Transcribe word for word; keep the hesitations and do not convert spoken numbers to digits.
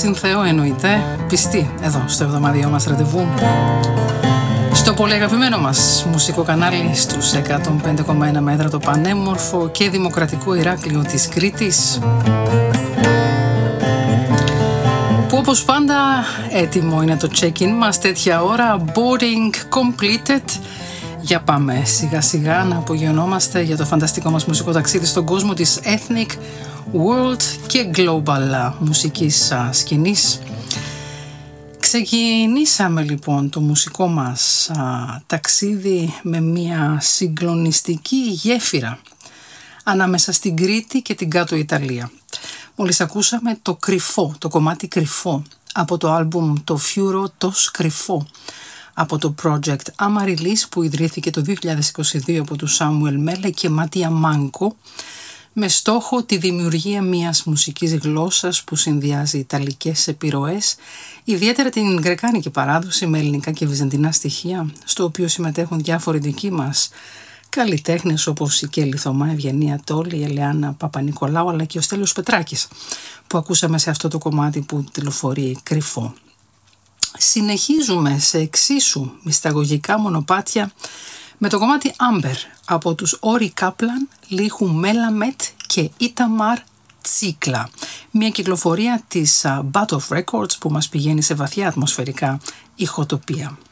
συν Θεό εννοείται, πιστή εδώ στο εβδομαδιαίο μας ραντεβού, στο πολύ αγαπημένο μας μουσικό κανάλι στους εκατόν πέντε κόμμα ένα μέτρα, το πανέμορφο και δημοκρατικό Ηράκλειο της Κρήτης, που όπως πάντα έτοιμο είναι το check-in μας τέτοια ώρα. Boarding completed. Για πάμε σιγά σιγά να απογειωνόμαστε για το φανταστικό μας μουσικό ταξίδι στον κόσμο της ethnic, world και global μουσικής σκηνής. Ξεκινήσαμε λοιπόν το μουσικό μας α, ταξίδι με μια συγκλονιστική γέφυρα ανάμεσα στην Κρήτη και την κάτω Ιταλία. Μόλις ακούσαμε το κρυφό, το κομμάτι κρυφό από το άλμπουμ το Fiuro το Σκρυφό, από το project Amaryllis που ιδρύθηκε το δύο χιλιάδες είκοσι δύο από τους Σάμουελ Μέλε και Μάτια Μάνκο, με στόχο τη δημιουργία μιας μουσικής γλώσσας που συνδυάζει ιταλικές επιρροές, ιδιαίτερα την γρεκάνικη παράδοση με ελληνικά και βυζαντινά στοιχεία, στο οποίο συμμετέχουν διάφοροι δικοί μας καλλιτέχνες όπως η Κέλλη Θωμά, Ευγενία Τόλη, η Ελεάνα Παπα-Νικολάου, αλλά και ο Στέλιος Πετράκης που ακούσαμε σε αυτό το κομμάτι που τηλεφορεί κρυφό. Συνεχίζουμε σε εξίσου μυσταγωγικά μονοπάτια με το κομμάτι Amber από τους Όρι Κάπλαν, Λίχου Μέλαμετ και Ίταμαρ Τσίκλα. Μια κυκλοφορία της Bat of Records που μας πηγαίνει σε βαθιά ατμοσφαιρικά ηχοτοπία.